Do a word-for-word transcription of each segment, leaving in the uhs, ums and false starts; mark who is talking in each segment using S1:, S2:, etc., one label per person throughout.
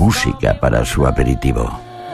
S1: música para su aperitivo.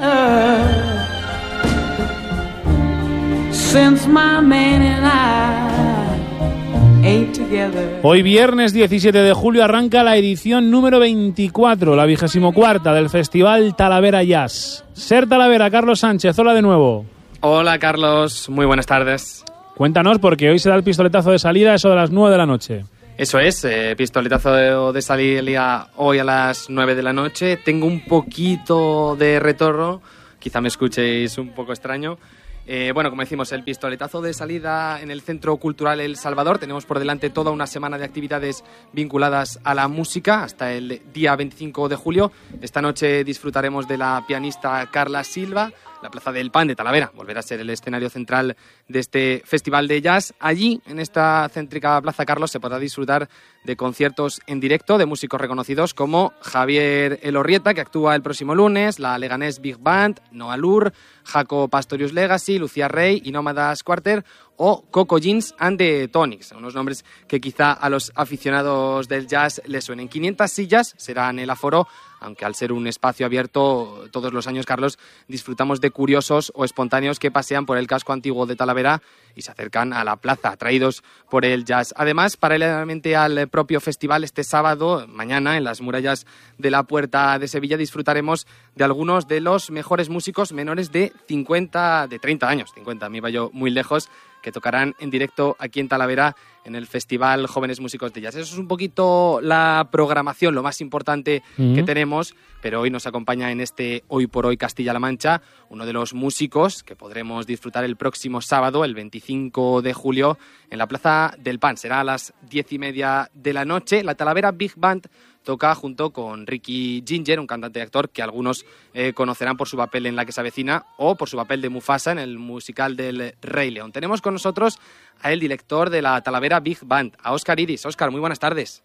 S2: Hoy viernes diecisiete de julio arranca la edición número veinticuatro, la vigésimo cuarta del Festival Talavera Jazz. Ser Talavera, Carlos Sánchez, hola de nuevo.
S3: Hola Carlos, muy buenas tardes.
S2: Cuéntanos, porque hoy se da el pistoletazo de salida, eso de las nueve de la noche.
S3: Eso es, eh, pistoletazo de, de salida hoy a las nueve de la noche. Tengo un poquito de retorno, quizá me escuchéis un poco extraño. Eh, bueno, como decimos, el pistoletazo de salida en el Centro Cultural El Salvador. Tenemos por delante toda una semana de actividades vinculadas a la música hasta el día veinticinco de julio. Esta noche disfrutaremos de la pianista Carla Silva. La Plaza del Pan de Talavera volverá a ser el escenario central de este festival de jazz. Allí, en esta céntrica Plaza Carlos, se podrá disfrutar de conciertos en directo de músicos reconocidos como Javier Elorrieta, que actúa el próximo lunes, la Leganés Big Band, Noah Lur, Jaco Pastorius Legacy, Lucía Rey y Nómadas Quarter o Coco Jeans and the Tonics, unos nombres que quizá a los aficionados del jazz les suenen. quinientas sillas serán el aforo, aunque al ser un espacio abierto todos los años, Carlos, disfrutamos de curiosos o espontáneos que pasean por el casco antiguo de Talavera y se acercan a la plaza, atraídos por el jazz. Además, paralelamente al propio festival, este sábado, mañana, en las murallas de la Puerta de Sevilla, disfrutaremos de algunos de los mejores músicos menores de cincuenta, de treinta años, cincuenta, me iba yo muy lejos, que tocarán en directo aquí en Talavera en el Festival Jóvenes Músicos de Jazz. Eso es un poquito la programación, lo más importante uh-huh. que tenemos, pero hoy nos acompaña en este Hoy por Hoy Castilla-La Mancha uno de los músicos que podremos disfrutar el próximo sábado, el veinticinco de julio, en la Plaza del Pan. Será a las diez y media de la noche. La Talavera Big Band toca junto con Ricky Ginger, un cantante y actor que algunos eh, conocerán por su papel en La que se avecina o por su papel de Mufasa en el musical del Rey León. Tenemos con nosotros a el director de la Talavera Big Band, a Óscar Iris. Óscar, muy buenas tardes.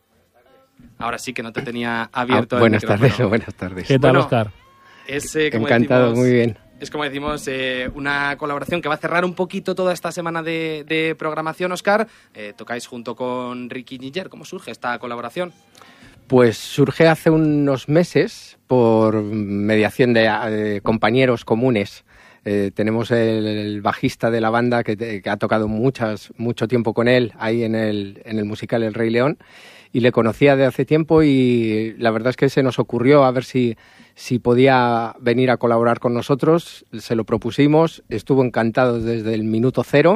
S3: Ahora sí que no te tenía abierto
S4: ah,
S3: el
S4: buenas
S3: micrófono.
S4: tardes, buenas tardes.
S2: ¿Qué tal,
S3: bueno,
S2: Óscar?
S3: Es, eh, como
S4: Encantado,
S3: decimos,
S4: muy bien.
S3: Es como decimos, eh, una colaboración que va a cerrar un poquito toda esta semana de, de programación, Óscar. Eh, tocáis junto con Ricky Ginger. ¿Cómo surge esta colaboración?
S4: Pues surge hace unos meses por mediación de, de compañeros comunes. Eh, tenemos el, el bajista de la banda que, que ha tocado muchas, mucho tiempo con él ahí en el, en el musical El Rey León y le conocía de hace tiempo y la verdad es que se nos ocurrió a ver si, si podía venir a colaborar con nosotros. Se lo propusimos, estuvo encantado desde el minuto cero.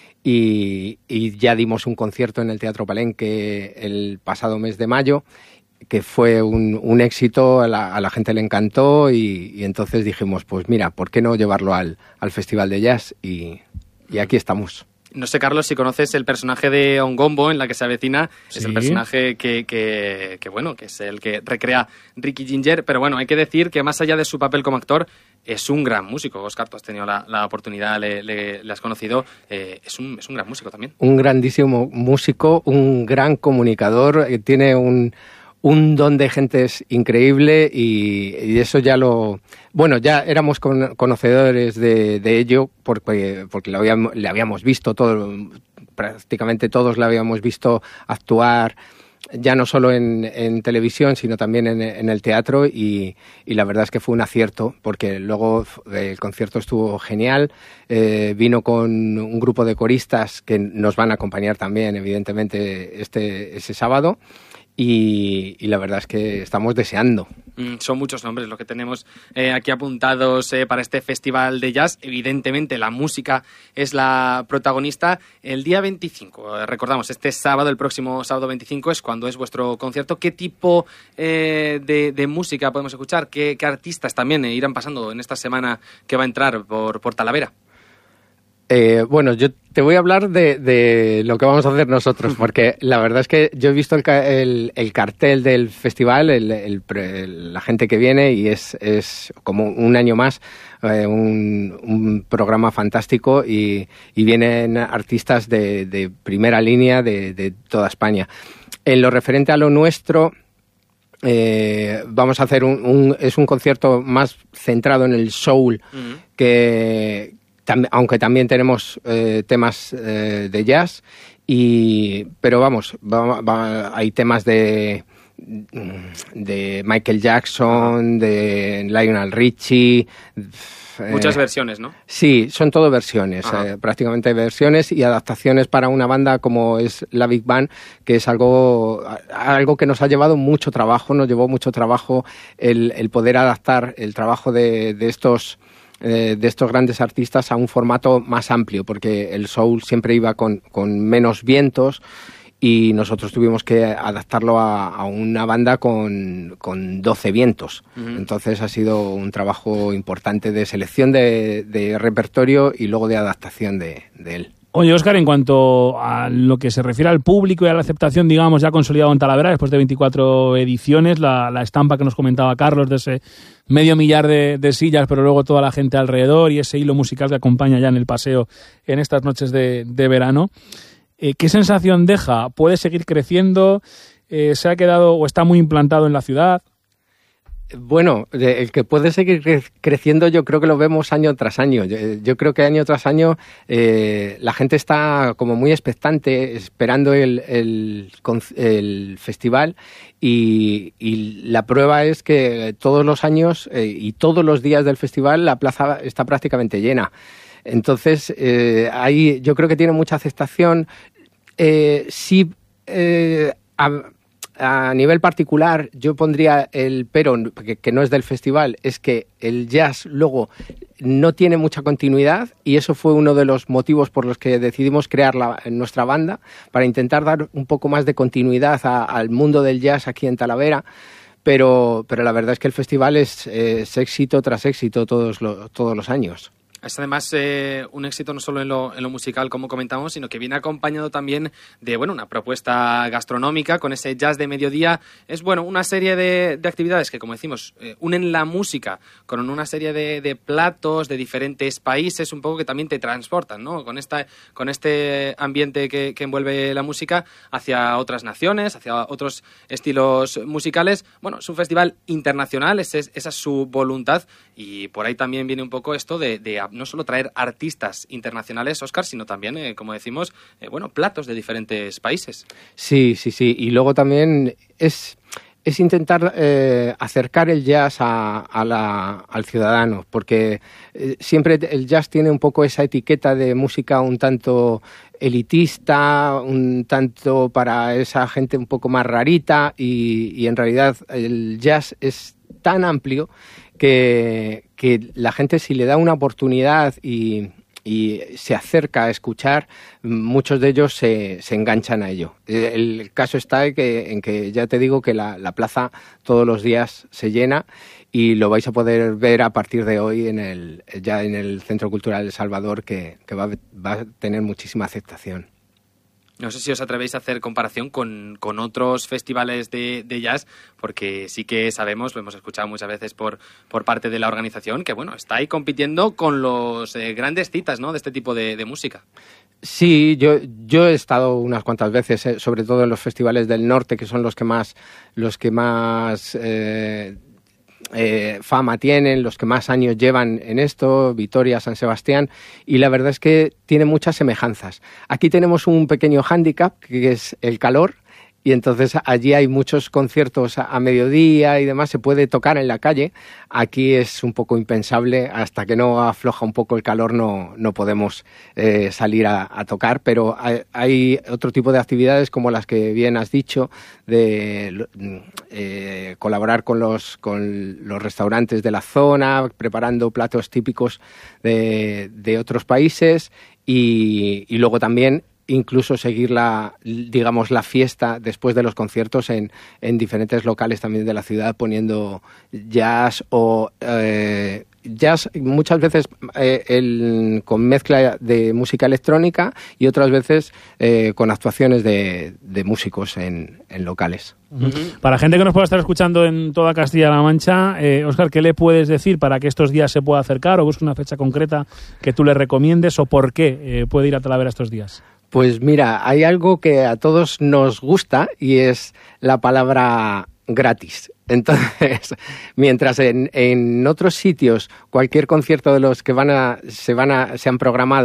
S4: Y, y ya dimos un concierto en el Teatro Palenque el pasado mes de mayo, que fue un, un éxito, a la, a la gente le encantó y, y entonces dijimos, pues mira, ¿por qué no llevarlo al, al Festival de Jazz? Y, y aquí estamos.
S3: No sé, Carlos, si conoces el personaje de Ongombo en La que se avecina.
S2: Sí.
S3: Es el personaje que, que, que, bueno, que es el que recrea Ricky Ginger. Pero bueno, hay que decir que más allá de su papel como actor, es un gran músico. Óscar, tú has tenido la, la oportunidad, le, le, le has conocido. Eh, es, un, es un gran músico también.
S4: Un grandísimo músico, un gran comunicador. Eh, tiene un... un don de gentes increíble y, y eso ya lo... Bueno, ya éramos con, conocedores de, de ello porque, porque lo habíamos, le habíamos visto, todo, prácticamente todos le habíamos visto actuar, ya no solo en, en televisión, sino también en, en el teatro y, y la verdad es que fue un acierto porque luego el concierto estuvo genial, eh, vino con un grupo de coristas que nos van a acompañar también, evidentemente, este ese sábado. Y, y la verdad es que estamos deseando.
S3: Mm, son muchos nombres los que tenemos eh, aquí apuntados eh, para este festival de jazz. Evidentemente la música es la protagonista. El día veinticinco, eh, recordamos, este sábado, el próximo sábado veinticinco es cuando es vuestro concierto. ¿Qué tipo eh, de, de música podemos escuchar? ¿Qué, qué artistas también eh, irán pasando en esta semana que va a entrar por, por Talavera?
S4: Eh, bueno, yo te voy a hablar de, de lo que vamos a hacer nosotros, porque la verdad es que yo he visto el, el, el cartel del festival, el, el, el, la gente que viene y es, es como un año más eh, un, un programa fantástico y, y vienen artistas de, de primera línea de, de toda España. En lo referente a lo nuestro... Eh, vamos a hacer un, un... es un concierto más centrado en el soul uh-huh. que... aunque también tenemos eh, temas eh, de jazz, y, pero vamos, va, va, hay temas de, de Michael Jackson, de Lionel Richie.
S3: Muchas
S4: eh,
S3: versiones, ¿no?
S4: Sí, son todo versiones, eh, prácticamente versiones y adaptaciones para una banda como es la Big Band, que es algo, algo que nos ha llevado mucho trabajo, nos llevó mucho trabajo el, el poder adaptar el trabajo de, de estos... de estos grandes artistas a un formato más amplio, porque el soul siempre iba con, con menos vientos y nosotros tuvimos que adaptarlo a, a una banda con, con doce vientos. Uh-huh. Entonces ha sido un trabajo importante de selección de, de repertorio y luego de adaptación de, de él.
S2: Oye, Óscar, en cuanto a lo que se refiere al público y a la aceptación, digamos, ya consolidado en Talavera, después de veinticuatro ediciones, la, la estampa que nos comentaba Carlos de ese medio millar de, de sillas, pero luego toda la gente alrededor y ese hilo musical que acompaña ya en el paseo en estas noches de, de verano, eh, ¿qué sensación deja? ¿Puede seguir creciendo? Eh, ¿Se ha quedado o está muy implantado en la ciudad?
S4: Bueno, el que puede seguir cre- creciendo yo creo que lo vemos año tras año. Yo, yo creo que año tras año eh, la gente está como muy expectante, esperando el, el, el festival y, y la prueba es que todos los años eh, y todos los días del festival la plaza está prácticamente llena. Entonces, eh, ahí yo creo que tiene mucha aceptación. Eh, sí, eh, a, A nivel particular, yo pondría el pero, que, que no es del festival, es que el jazz luego no tiene mucha continuidad y eso fue uno de los motivos por los que decidimos crear la, nuestra banda, para intentar dar un poco más de continuidad a, al mundo del jazz aquí en Talavera, pero, pero la verdad es que el festival es, es éxito tras éxito todos, lo, todos los años.
S3: Es además eh, un éxito no solo en lo, en lo musical, como comentamos, sino que viene acompañado también de bueno, una propuesta gastronómica con ese jazz de mediodía. Es bueno, una serie de, de actividades que, como decimos, eh, unen la música con una serie de, de platos de diferentes países, un poco que también te transportan, ¿no? Con, esta, con este ambiente que, que envuelve la música hacia otras naciones, hacia otros estilos musicales. Bueno, es un festival internacional, esa es, esa es su voluntad y por ahí también viene un poco esto de, de no solo traer artistas internacionales, Óscar, sino también, eh, como decimos, eh, bueno, platos de diferentes países.
S4: Sí, sí, sí. Y luego también es, es intentar eh, acercar el jazz a, a la, al ciudadano, porque eh, siempre el jazz tiene un poco esa etiqueta de música un tanto elitista, un tanto para esa gente un poco más rarita y, y en realidad el jazz es tan amplio que, que la gente, si le da una oportunidad y, y se acerca a escuchar, muchos de ellos se, se enganchan a ello. El caso está en que, en que ya te digo que la, la plaza todos los días se llena y lo vais a poder ver a partir de hoy en el, ya en el Centro Cultural El Salvador, que, que va, va a tener muchísima aceptación.
S3: No sé si os atrevéis a hacer comparación con, con otros festivales de, de jazz, porque sí que sabemos, lo hemos escuchado muchas veces por, por parte de la organización, que bueno, está ahí compitiendo con los eh, grandes citas, ¿no?, de este tipo de, de música.
S4: Sí, yo, yo he estado unas cuantas veces, eh, sobre todo en los festivales del norte, que son los que más, los que más eh, eh, fama tienen, los que más años llevan en esto, Vitoria, San Sebastián, y la verdad es que tiene muchas semejanzas. Aquí tenemos un pequeño hándicap, que es el calor, y entonces allí hay muchos conciertos a, a mediodía y demás, se puede tocar en la calle. Aquí es un poco impensable, hasta que no afloja un poco el calor no, no podemos eh, salir a, a tocar, pero hay, hay otro tipo de actividades como las que bien has dicho, de eh, colaborar con los, con los restaurantes de la zona, preparando platos típicos de, de otros países y, y luego también incluso seguir la, digamos, la fiesta después de los conciertos en, en diferentes locales también de la ciudad, poniendo jazz o eh, jazz muchas veces eh, el, con mezcla de música electrónica y otras veces eh, con actuaciones de, de músicos en, en locales.
S2: Uh-huh. Para gente que nos pueda estar escuchando en toda Castilla-La Mancha, eh, Óscar, ¿qué le puedes decir para que estos días se pueda acercar o busque una fecha concreta que tú le recomiendes o por qué eh, puede ir a Talavera estos días?
S4: Pues mira, hay algo que a todos nos gusta y es la palabra gratis. Entonces, mientras en, en otros sitios cualquier concierto de los que van a, se van a, se han programado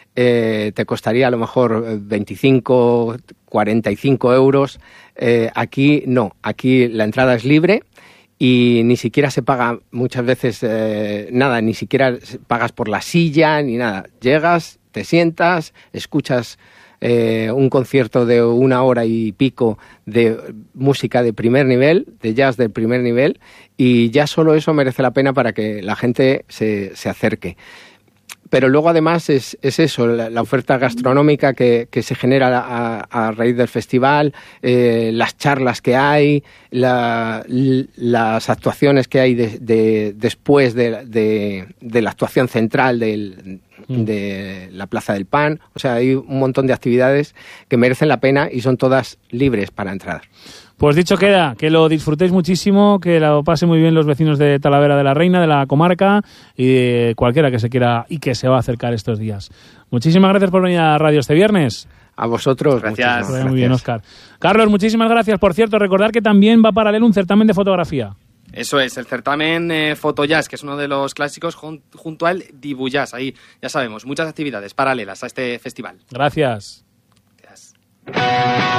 S4: eh, te costaría a lo mejor veinticinco, cuarenta y cinco euros. Eh, aquí no, aquí la entrada es libre y ni siquiera se paga muchas veces eh, nada, ni siquiera pagas por la silla ni nada. Llegas, te sientas, escuchas eh, un concierto de una hora y pico de música de primer nivel, de jazz de primer nivel, y ya solo eso merece la pena para que la gente se, se acerque. Pero luego además es, es eso, la, la oferta gastronómica que, que se genera a, a raíz del festival, eh, las charlas que hay, la, las actuaciones que hay de, de, después de, de, de la actuación central del, de la Plaza del Pan. O sea, hay un montón de actividades que merecen la pena y son todas libres para entrar.
S2: Pues dicho queda, que lo disfrutéis muchísimo, que lo pasen muy bien los vecinos de Talavera de la Reina, de la comarca, y de cualquiera que se quiera y que se va a acercar estos días. Muchísimas gracias por venir a Radio este viernes.
S4: A vosotros,
S3: gracias.
S4: Gracias.
S2: Muy bien, Óscar. Carlos, muchísimas gracias. Por cierto, recordar que también va paralelo un certamen de fotografía.
S3: Eso es, el certamen eh, Fotojazz, que es uno de los clásicos jun- junto al Dibujazz. Ahí, ya sabemos, muchas actividades paralelas a este festival.
S2: Gracias.
S3: Gracias.